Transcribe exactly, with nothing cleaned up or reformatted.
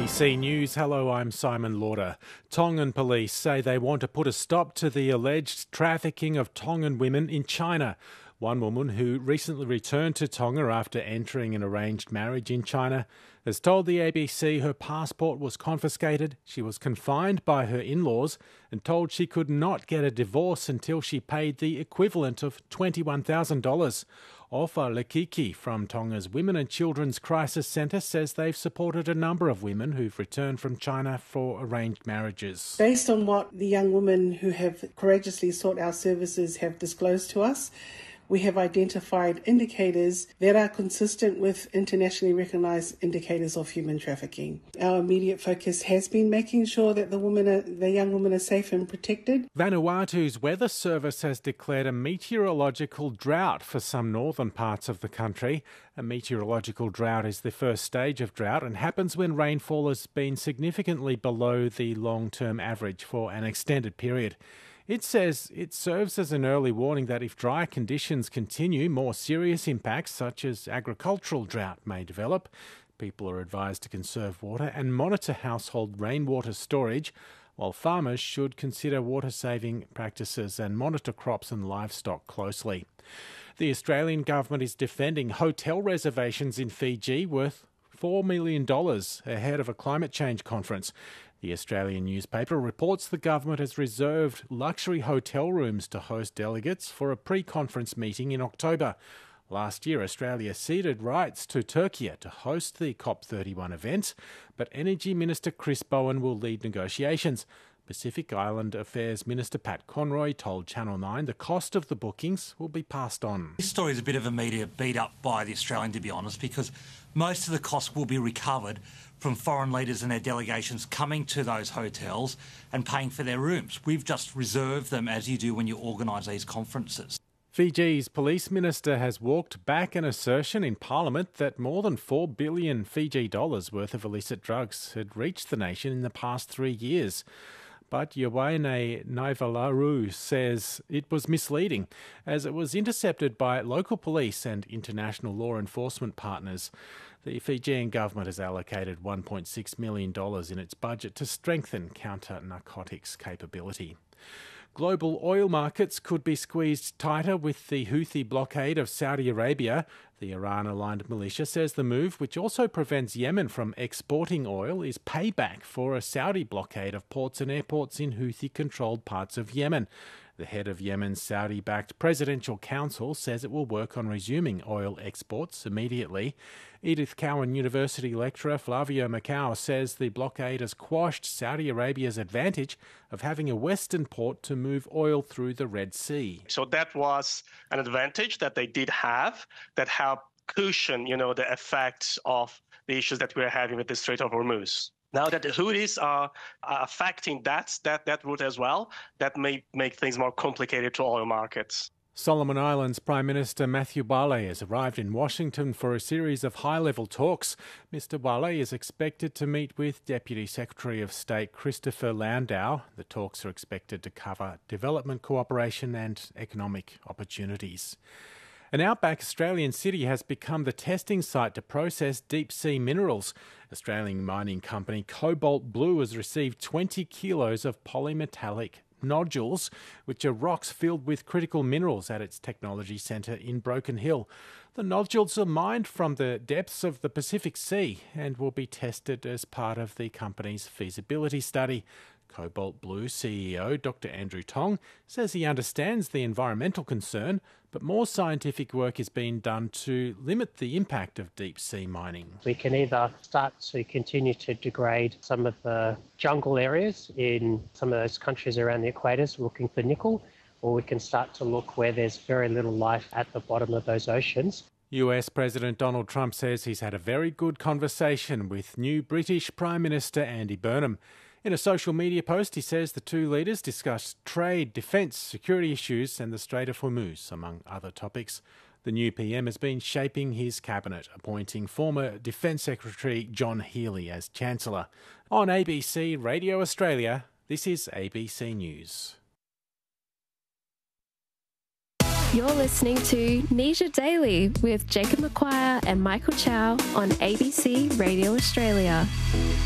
B C News. Hello, I'm Simon Lauder. Tongan police say they want to put a stop to the alleged trafficking of Tongan women in China. One woman who recently returned to Tonga after entering an arranged marriage in China has told the A B C her passport was confiscated, she was confined by her in-laws and told she could not get a divorce until she paid the equivalent of twenty-one thousand dollars. Ofa Lekiki from Tonga's Women and Children's Crisis Centre says they've supported a number of women who've returned from China for arranged marriages. Based on what the young women who have courageously sought our services have disclosed to us, we have identified indicators that are consistent with internationally recognised indicators of human trafficking. Our immediate focus has been making sure that the women, are, the young women, are safe and protected. Vanuatu's weather service has declared a meteorological drought for some northern parts of the country. A meteorological drought is the first stage of drought and happens when rainfall has been significantly below the long-term average for an extended period. It says it serves as an early warning that if dry conditions continue, more serious impacts such as agricultural drought may develop. People are advised to conserve water and monitor household rainwater storage, while farmers should consider water-saving practices and monitor crops and livestock closely. The Australian government is defending hotel reservations in Fiji worth four million dollars ahead of a climate change conference. The Australian newspaper reports the government has reserved luxury hotel rooms to host delegates for a pre-conference meeting in October. Last year, Australia ceded rights to Turkey to host the COP thirty-one event, but Energy Minister Chris Bowen will lead negotiations. Pacific Island Affairs Minister Pat Conroy told Channel nine the cost of the bookings will be passed on. This story is a bit of a media beat up by the Australian, to be honest, because most of the costs will be recovered from foreign leaders and their delegations coming to those hotels and paying for their rooms. We've just reserved them as you do when you organise these conferences. Fiji's police minister has walked back an assertion in Parliament that more than four billion Fiji dollars worth of illicit drugs had reached the nation in the past three years. But Yawaine Naivalaru says it was misleading, as it was intercepted by local police and international law enforcement partners. The Fijian government has allocated one point six million dollars in its budget to strengthen counter-narcotics capability. Global oil markets could be squeezed tighter with the Houthi blockade of Saudi Arabia. The Iran-aligned militia says the move, which also prevents Yemen from exporting oil, is payback for a Saudi blockade of ports and airports in Houthi-controlled parts of Yemen. The head of Yemen's Saudi-backed Presidential Council says it will work on resuming oil exports immediately. Edith Cowan University lecturer Flavio Macau says the blockade has quashed Saudi Arabia's advantage of having a western port to move oil through the Red Sea. So that was an advantage that they did have that helped cushion, you know, the effects of the issues that we're having with the Strait of Hormuz. Now that the Houthis are, are affecting that, that, that route as well, that may make things more complicated to oil markets. Solomon Islands Prime Minister Matthew Wale has arrived in Washington for a series of high-level talks. Mister Wale is expected to meet with Deputy Secretary of State Christopher Landau. The talks are expected to cover development cooperation and economic opportunities. An outback Australian city has become the testing site to process deep-sea minerals. Australian mining company Cobalt Blue has received twenty kilos of polymetallic nodules, which are rocks filled with critical minerals at its technology centre in Broken Hill. The nodules are mined from the depths of the Pacific Sea and will be tested as part of the company's feasibility study. Cobalt Blue C E O Doctor Andrew Tong says he understands the environmental concern, but more scientific work is being done to limit the impact of deep-sea mining. We can either start to continue to degrade some of the jungle areas in some of those countries around the equators looking for nickel, or we can start to look where there's very little life at the bottom of those oceans. U S President Donald Trump says he's had a very good conversation with new British Prime Minister Andy Burnham. In a social media post, he says the two leaders discussed trade, defence, security issues and the Strait of Hormuz, among other topics. The new P M has been shaping his cabinet, appointing former Defence Secretary John Healey as Chancellor. On A B C Radio Australia, this is A B C News. You're listening to Nisha Daily with Jacob McQuire and Michael Chow on A B C Radio Australia.